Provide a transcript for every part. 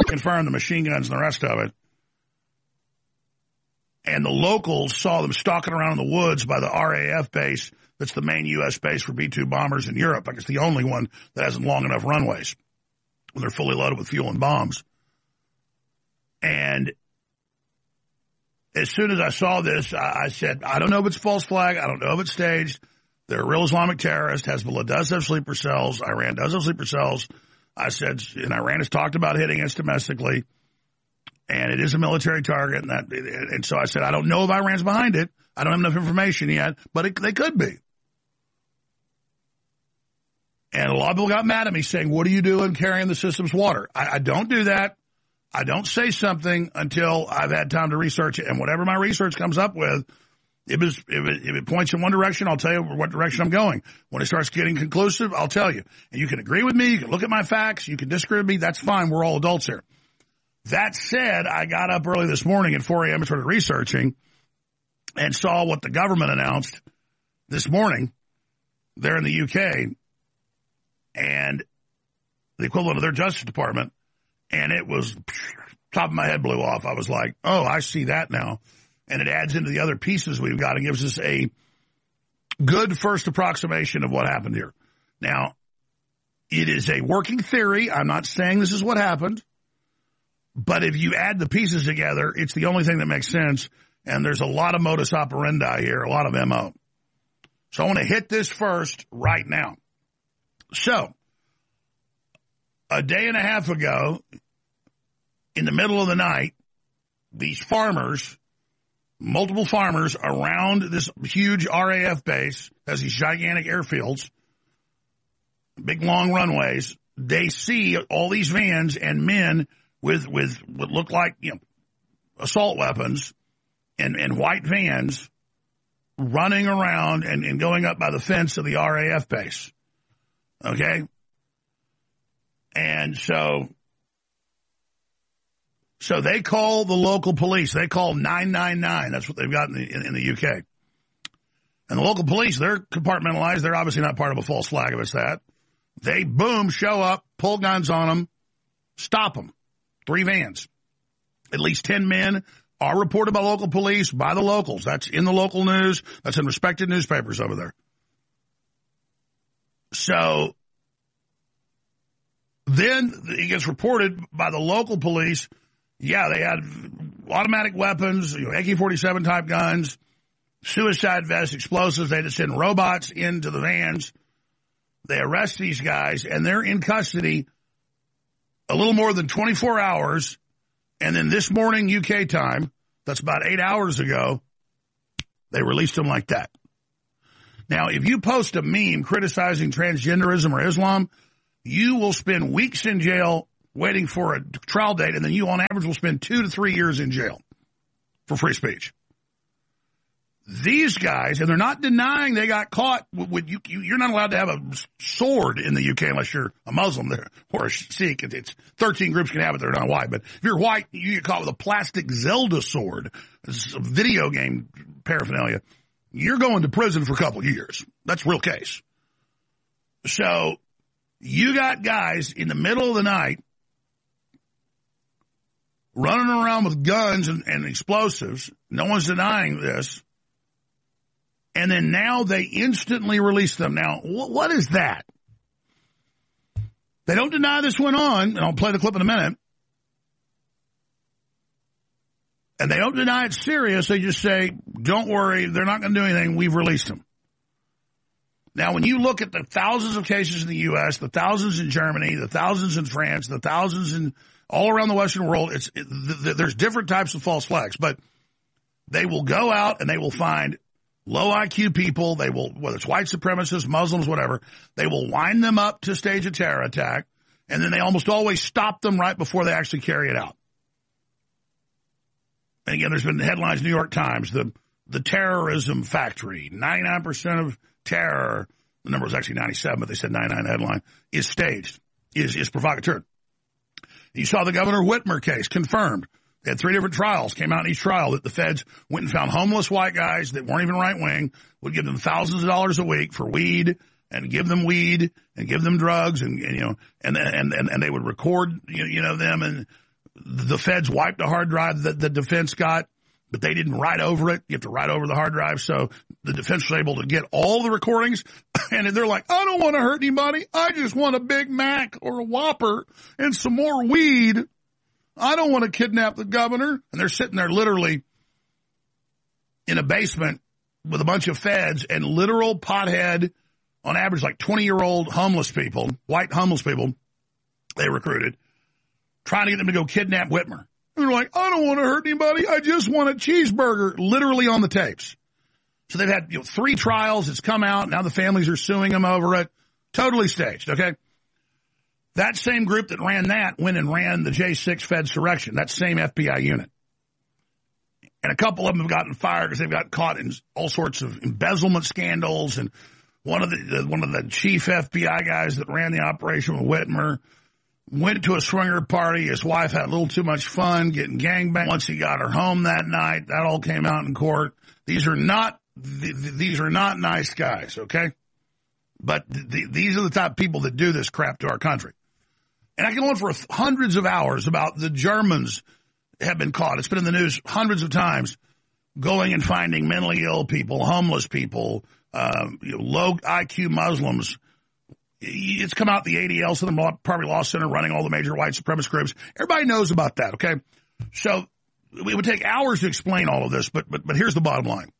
confirmed the machine guns and the rest of it. And the locals saw them stalking around in the woods by the RAF base. That's the main U.S. base for B-2 bombers in Europe. Like, it's the only one that hasn't long enough runways when they're fully loaded with fuel and bombs. And as soon as I saw this, I said, I don't know if it's false flag. I don't know if it's staged. They're real Islamic terrorists. Hezbollah does have sleeper cells. Iran does have sleeper cells. I said, and Iran has talked about hitting us domestically. And it is a military target. And so I said, I don't know if Iran's behind it. I don't have enough information yet, but they could be. And a lot of people got mad at me saying, what are you doing carrying the system's water? I don't do that. I don't say something until I've had time to research it. And whatever my research comes up with, if it points in one direction, I'll tell you what direction I'm going. When it starts getting conclusive, I'll tell you. And you can agree with me. You can look at my facts. You can disagree with me. That's fine. We're all adults here. That said, I got up early this morning at 4 a.m. and started researching and saw what the government announced this morning there in the UK and the equivalent of their Justice Department. And it was, top of my head blew off. I was like, oh, I see that now. And it adds into the other pieces we've got and gives us a good first approximation of what happened here. Now, it is a working theory. I'm not saying this is what happened. But if you add the pieces together, it's the only thing that makes sense. And there's a lot of modus operandi here, a lot of MO. So I want to hit this first right now. So, a day and a half ago, in the middle of the night, these farmers, multiple farmers around this huge RAF base, has these gigantic airfields, big long runways, they see all these vans and men with what look like, assault weapons and white vans running around and going up by the fence of the RAF base. Okay? And so they call the local police. They call 999. That's what they've got in the UK. And the local police, they're compartmentalized. They're obviously not part of a false flag if it's that. They, boom, show up, pull guns on them, stop them. 3 vans. At least 10 men are reported by local police, by the locals. That's in the local news. That's in respected newspapers over there. So then it gets reported by the local police, yeah, they had automatic weapons, AK-47 type guns, suicide vests, explosives. They just send robots into the vans. They arrest these guys, and they're in custody a little more than 24 hours, and then this morning UK time, that's about 8 hours ago, they released them like that. Now, if you post a meme criticizing transgenderism or Islam, you will spend weeks in jail waiting for a trial date, and then you, on average, will spend 2 to 3 years in jail for free speech. These guys, and they're not denying they got caught with you. You're not allowed to have a sword in the UK unless you're a Muslim there or a Sikh. It's 13 groups can have it. They're not white, but if you're white, you get caught with a plastic Zelda sword. It's a video game paraphernalia. You're going to prison for a couple of years. That's a real case. So you got guys in the middle of the night running around with guns and explosives. No one's denying this. And then now they instantly release them. Now, what is that? They don't deny this went on, and I'll play the clip in a minute. And they don't deny it's serious. They just say, don't worry, they're not going to do anything. We've released them. Now, when you look at the thousands of cases in the U.S., the thousands in Germany, the thousands in France, the thousands in all around the Western world, there's different types of false flags. But they will go out and they will find low IQ people, they will, whether it's white supremacists, Muslims, whatever, they will wind them up to stage a terror attack, and then they almost always stop them right before they actually carry it out. And again, there's been headlines, New York Times, the terrorism factory, 99% of terror, the number was actually 97, but they said 99 headline, is staged, is provocateur. You saw the Governor Whitmer case confirmed. They had 3 different trials, came out in each trial that the feds went and found homeless white guys that weren't even right-wing, would give them thousands of dollars a week for weed, and give them weed, and give them drugs, and they would record, them, and the feds wiped the hard drive that the defense got, but they didn't write over it. You have to write over the hard drive. So the defense was able to get all the recordings. And they're like, I don't want to hurt anybody. I just want a Big Mac or a Whopper and some more weed. I don't want to kidnap the governor. And they're sitting there literally in a basement with a bunch of feds and literal pothead, on average, like 20-year-old homeless people, white homeless people they recruited, trying to get them to go kidnap Whitmer. And they're like, I don't want to hurt anybody. I just want a cheeseburger, literally on the tapes. So they've had 3 trials. It's come out. Now the families are suing them over it. Totally staged, okay? That same group that ran that went and ran the J6 Fedsurrection, that same FBI unit. And a couple of them have gotten fired because they've got caught in all sorts of embezzlement scandals. And one of the chief FBI guys that ran the operation with Whitmer went to a swinger party. His wife had a little too much fun getting gangbanged. Once he got her home that night, that all came out in court. These are not nice guys, okay? But these are the type of people that do this crap to our country. And I can go on for hundreds of hours about the Germans have been caught. It's been in the news hundreds of times, going and finding mentally ill people, homeless people, low IQ Muslims. It's come out the ADL, Southern Poverty Law Center, running all the major white supremacist groups. Everybody knows about that, okay? So it would take hours to explain all of this, but here's the bottom line.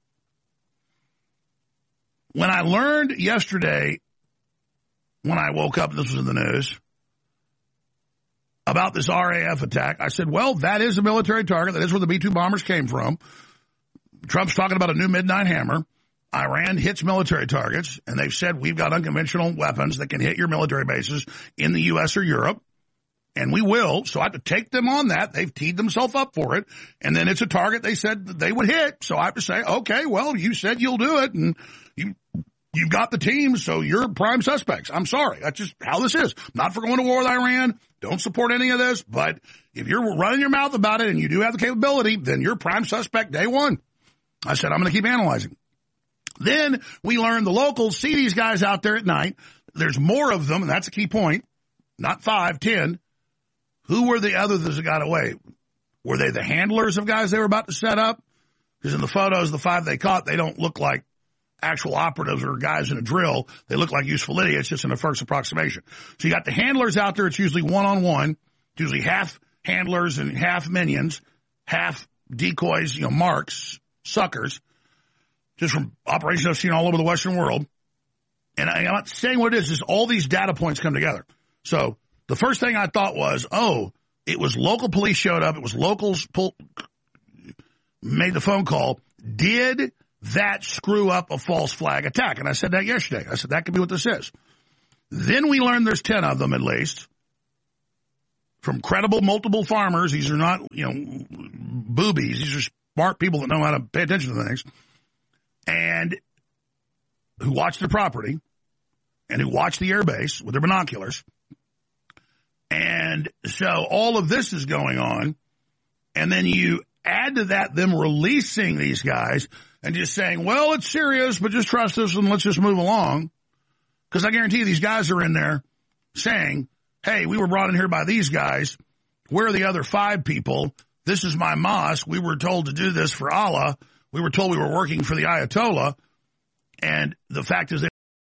When I learned yesterday, when I woke up, this was in the news, about this RAF attack, I said, well, that is a military target. That is where the B-2 bombers came from. Trump's talking about a new Midnight Hammer. Iran hits military targets, and they've said we've got unconventional weapons that can hit your military bases in the U.S. or Europe, and we will. So I have to take them on that. They've teed themselves up for it, and then it's a target they said that they would hit. So I have to say, okay, well, you said you'll do it, and you've got the team, so you're prime suspects. I'm sorry. That's just how this is. Not for going to war with Iran. Don't support any of this, but if you're running your mouth about it and you do have the capability, then you're prime suspect day one. I said, I'm going to keep analyzing. Then we learned the locals see these guys out there at night. There's more of them, and that's a key point. Not 5, 10. Who were the others that got away? Were they the handlers of guys they were about to set up? Because in the photos, the 5 they caught, they don't look like actual operatives or guys in a drill. They look like useful idiots just in a first approximation. So you got the handlers out there. It's usually one-on-one. It's usually half handlers and half minions, half decoys, marks, suckers, just from operations I've seen all over the Western world. And I'm not saying what it is, just all these data points come together. So the first thing I thought was, it was local police showed up. It was locals made the phone call. Did that screw up a false flag attack? And I said that yesterday. I said that could be what this is. Then we learned there's 10 of them at least from credible multiple farmers. These are not, boobies. These are smart people that know how to pay attention to things and who watch their property and who watch the airbase with their binoculars. And so all of this is going on. And then you add to that them releasing these guys and just saying, well, it's serious, but just trust us and let's just move along. Because I guarantee you these guys are in there saying, hey, we were brought in here by these guys. Where are the other 5 people? This is my mosque. We were told to do this for Allah. We were told we were working for the Ayatollah. And the fact is